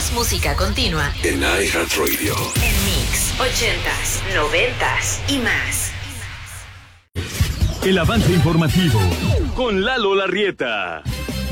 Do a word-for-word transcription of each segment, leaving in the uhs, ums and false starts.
Más música continua en iHeartRadio. En Mix, ochentas, noventas y más. El avance informativo con Lalo Larrieta.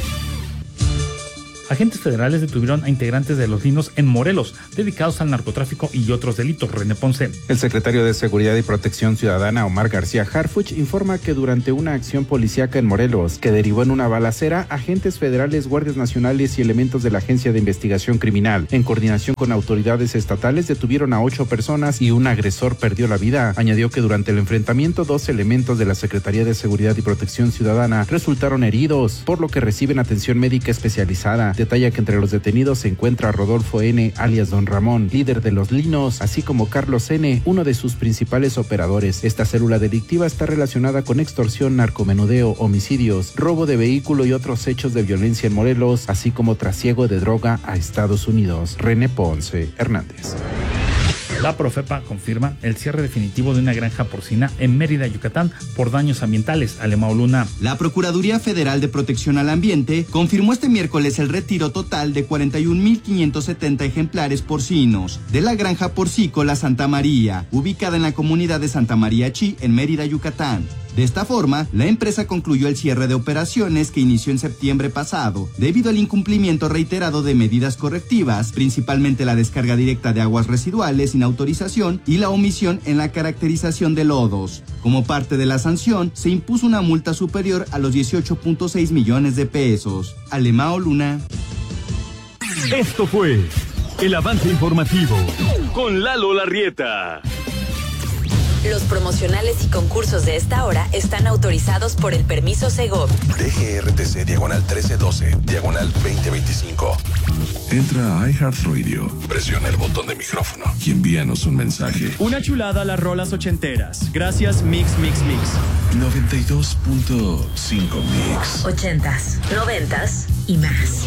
Agentes federales detuvieron a integrantes de Los Linos en Morelos, dedicados al narcotráfico y otros delitos. René Ponce. El secretario de Seguridad y Protección Ciudadana, Omar García Harfuch, informa que durante una acción policíaca en Morelos, que derivó en una balacera, agentes federales, guardias nacionales y elementos de la Agencia de Investigación Criminal, en coordinación con autoridades estatales, detuvieron a ocho personas y un agresor perdió la vida. Añadió que durante el enfrentamiento, dos elementos de la Secretaría de Seguridad y Protección Ciudadana resultaron heridos, por lo que reciben atención médica especializada. Detalla que entre los detenidos se encuentra Rodolfo N., alias Don Ramón, líder de Los Linos, así como Carlos N., uno de sus principales operadores. Esta célula delictiva está relacionada con extorsión, narcomenudeo, homicidios, robo de vehículo y otros hechos de violencia en Morelos, así como trasiego de droga a Estados Unidos. René Ponce Hernández. La Profepa confirma el cierre definitivo de una granja porcina en Mérida, Yucatán, por daños ambientales. Alemão Luna. La Procuraduría Federal de Protección al Ambiente confirmó este miércoles el retiro total de cuarenta y un mil quinientos setenta ejemplares porcinos de la granja porcícola Santa María, ubicada en la comunidad de Santa María Chi, en Mérida, Yucatán. De esta forma, la empresa concluyó el cierre de operaciones que inició en septiembre pasado, debido al incumplimiento reiterado de medidas correctivas, principalmente la descarga directa de aguas residuales sin autorización y la omisión en la caracterización de lodos. Como parte de la sanción, se impuso una multa superior a los dieciocho punto seis millones de pesos. Alemão Luna. Esto fue el avance informativo con Lalo Larrieta. Los promocionales y concursos de esta hora están autorizados por el permiso Segov. D G R T C diagonal trece doce, diagonal veinte veinticinco. Entra a iHeartRadio, presiona el botón de micrófono y envíanos un mensaje. Una chulada a las rolas ochenteras. Gracias Mix Mix Mix. noventa y dos punto cinco Mix. Ochentas, noventas y más.